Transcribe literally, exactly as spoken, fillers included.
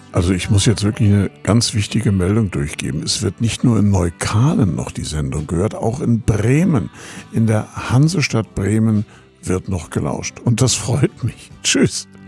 Also ich muss jetzt wirklich eine ganz wichtige Meldung durchgeben. Es wird nicht nur in Neukalen noch die Sendung gehört, auch in Bremen, in der Hansestadt Bremen wird noch gelauscht. Und das freut mich. Tschüss.